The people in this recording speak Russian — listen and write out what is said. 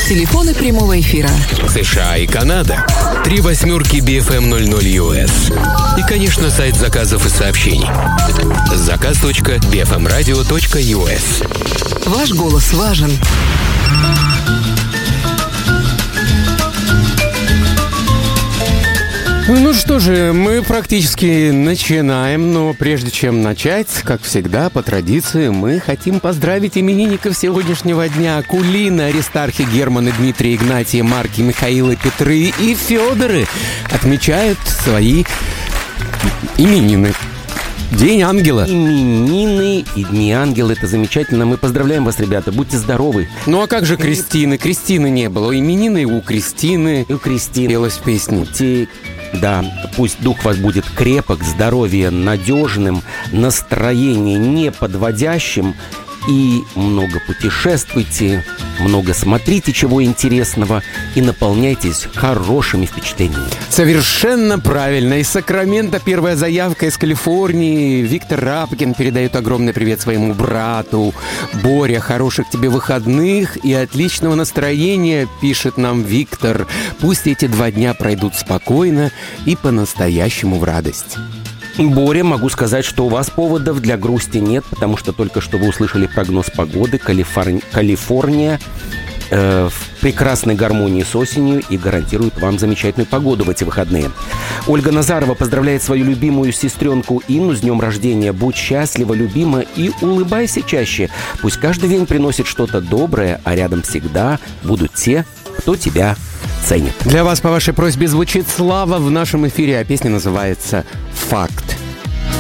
Телефоны прямого эфира. США и Канада. 38 BFM 00 US. И, конечно, сайт заказов и сообщений. Заказ.bfmradio.us. Ваш голос важен. Ну что же, мы практически начинаем, но прежде чем начать, как всегда, по традиции, мы хотим поздравить именинников сегодняшнего дня. Кулина, Аристархи, Герман, Дмитрий, Игнатий, Марки, Михаил, Петры и Федоры отмечают свои именины. День ангела. Именины и Дни ангела, это замечательно. Мы поздравляем вас, ребята, будьте здоровы. Ну а как же Кристины? Кристины не было. Именины у Кристины. И у Кристины. Пелось в песне. Да, пусть дух вас будет крепок, здоровье надежным, настроение не подводящим. И много путешествуйте, много смотрите чего интересного и наполняйтесь хорошими впечатлениями. Совершенно правильно. Из Сакрамента первая заявка из Калифорнии. Виктор Рапкин передает огромный привет своему брату. Боря, хороших тебе выходных и отличного настроения, пишет нам Виктор. Пусть эти 2 дня пройдут спокойно и по-настоящему в радость. Боря, могу сказать, что у вас поводов для грусти нет, потому что только что вы услышали прогноз погоды. Калифорния в прекрасной гармонии с осенью и гарантирует вам замечательную погоду в эти выходные. Ольга Назарова поздравляет свою любимую сестренку Инну с днем рождения. Будь счастлива, любима и улыбайся чаще. Пусть каждый день приносит что-то доброе, а рядом всегда будут те, кто тебя ценит. Для вас по вашей просьбе звучит Слава в нашем эфире, а песня называется «Факт».